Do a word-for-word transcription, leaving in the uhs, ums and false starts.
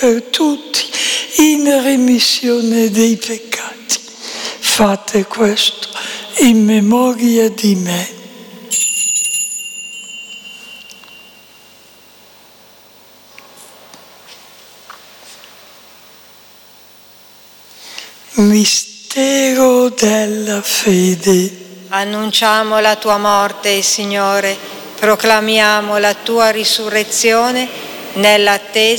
per tutti in remissione dei peccati. Fate questo in memoria di me. Mistero della fede. Annunciamo la tua morte, Signore, proclamiamo la tua risurrezione nell'attesa